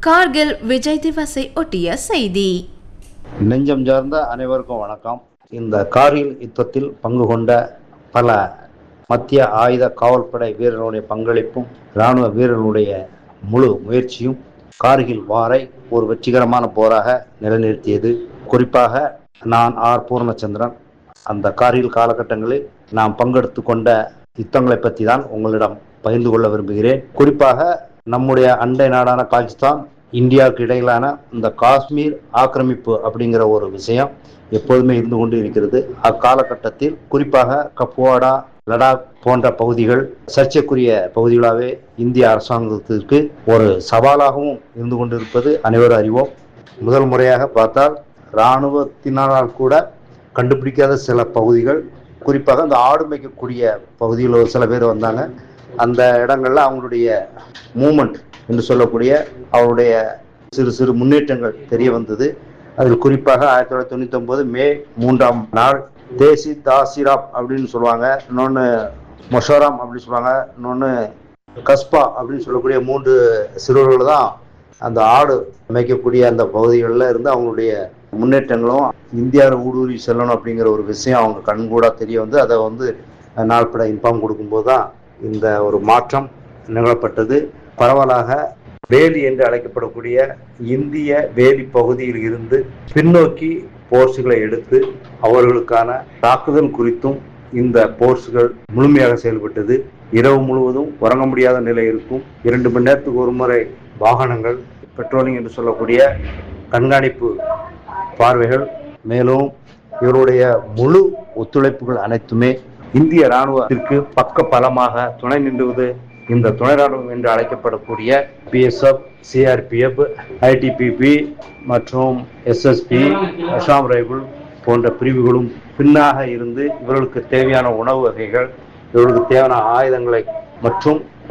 கார்கில் விஜய் திவஸை ஒட்டிய செய்தி. நெஞ்சம் சார்ந்த அனைவருக்கும் வணக்கம். இந்த கார்கில் யுத்தத்தில் பங்கு கொண்ட பல மத்திய ஆயுத காவல்படை வீரர்களுடைய பங்களிப்பும் இராணுவ வீரர்களுடைய முழு முயற்சியும் கார்கில் வாரை ஒரு வெற்றிகரமான போராக நிலைநிறுத்தியது. குறிப்பாக நான் பூர்ணச்சந்திரன் அந்த கார்கில் காலகட்டங்களில் நாம் பங்கெடுத்து கொண்ட யுத்தங்களை பற்றி தான் உங்களிடம் பகிர்ந்து கொள்ள விரும்புகிறேன். குறிப்பாக நம்முடைய அண்டை நாடான பாகிஸ்தான் இந்தியாவுக்கு இடையிலான இந்த காஷ்மீர் ஆக்கிரமிப்பு அப்படிங்கிற ஒரு விஷயம் எப்போதுமே இருந்து கொண்டு இருக்கிறது. அக்காலகட்டத்தில் குறிப்பாக கப்வாடா, லடாக் போன்ற பகுதிகள் சர்ச்சைக்குரிய பகுதிகளாகவே இந்திய அரசாங்கத்திற்கு ஒரு சவாலாகவும் இருந்து கொண்டிருப்பது அனைவரும் அறிவோம். முதல் முறையாக பார்த்தால் இராணுவத்தினால் கூட கண்டுபிடிக்காத சில பகுதிகள், குறிப்பாக அந்த ஆடு மேய்க்கக்கூடிய பகுதியில் ஒரு சில பேர் வந்தாங்க. அந்த இடங்கள்ல அவங்களுடைய மூமெண்ட் என்று சொல்லக்கூடிய அவருடைய சிறு சிறு முன்னேற்றங்கள் தெரிய வந்தது. அதில் குறிப்பாக 1999 மே 3ஆம் நாள் தேசி தாசிராப் அப்படின்னு சொல்லுவாங்க, இன்னொன்று மொஷோராம் அப்படின்னு சொல்லுவாங்க, இன்னொன்று கஸ்பா அப்படின்னு சொல்லக்கூடிய 3 சிறுவர்கள் தான் அந்த ஆடு மேய்க்கக்கூடிய அந்த பகுதிகளில் இருந்து அவங்களுடைய முன்னேற்றங்களும் இந்தியாவில் ஊடுருவி செல்லணும் அப்படிங்கிற ஒரு விஷயம் அவங்க கண்கூடா தெரிய வந்து அதை நாள்பட இன்ஃபார்ம் கொடுக்கும்போது தான் இந்த ஒரு மாற்றம் நிகழப்பட்டது. பரவலாக வேலி என்று அழைக்கப்படக்கூடிய இந்திய வேலி பகுதியில் இருந்து பின்னோக்கி போர்ஸுகளை எடுத்து அவர்களுக்கான தாக்குதல் குறித்தும் இந்த போர்ஸுகள் முழுமையாக செயல்பட்டது. இரவு முழுவதும் உறங்க முடியாத நிலை இருக்கும். 2 மணி நேரத்துக்கு ஒரு முறை வாகனங்கள், பெட்ரோலிங் என்று சொல்லக்கூடிய கண்காணிப்பு பார்வைகள், மேலும் இவருடைய முழு ஒத்துழைப்புகள் அனைத்துமே இந்திய இராணுவத்திற்கு பக்க பலமாக துணை நின்றுவது இந்த துணை ராணுவம் என்று அழைக்கப்படக்கூடிய பிஎஸ்எஃப், சிஆர்பிஎஃப், ஐடிபிபி மற்றும் எஸ்எஸ்பி, அசாம் ரைபிள் போன்ற பிரிவுகளும் பின்னாக இருந்து இவர்களுக்கு தேவையான உணவு வகைகள், இவர்களுக்கு தேவையான ஆயுதங்களை மற்றும்